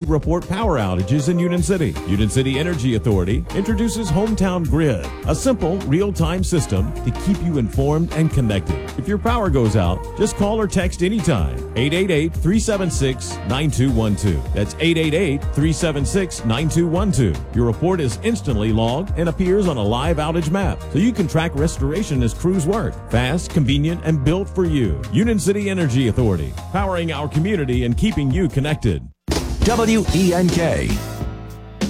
report power outages in Union City. Union City Energy Authority introduces Hometown Grid, a simple, real-time system to keep you informed and connected. If your power goes out, just call or text anytime. 888-376-9212. That's 888-376-9212. Your report is instantly logged and appears on a live outage map, so you can track restoration as crews work. Fast, convenient, and built for you. Union City Energy Authority, powering our community and keeping you connected. WENK